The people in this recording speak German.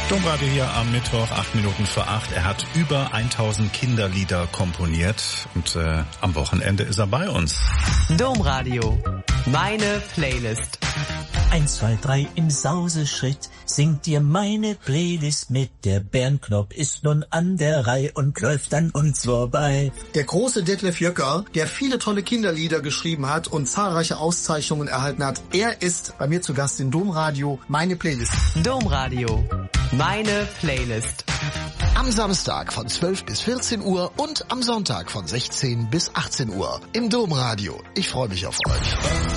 Domradio hier am Mittwoch, 8 Minuten vor 8. Er hat über 1000 Kinderlieder komponiert und am Wochenende ist er bei uns. Domradio, meine Playlist. 1, 2, 3 im Sauseschritt singt dir meine Playlist mit. Der Bärenknopf ist nun an der Reihe und läuft an uns vorbei. Der große Detlef Jöcker, der viele tolle Kinderlieder geschrieben hat und zahlreiche Auszeichnungen erhalten hat, er ist bei mir zu Gast in Domradio, meine Playlist. Domradio, meine Playlist. Am Samstag von 12 bis 14 Uhr und am Sonntag von 16 bis 18 Uhr im Domradio. Ich freue mich auf euch.